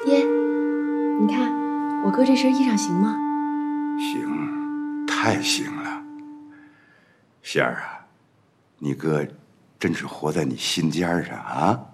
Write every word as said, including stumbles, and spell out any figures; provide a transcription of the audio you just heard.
爹，你看我哥这身衣裳行吗？ 行，太行了。仙儿啊，你哥真是活在你心尖上啊！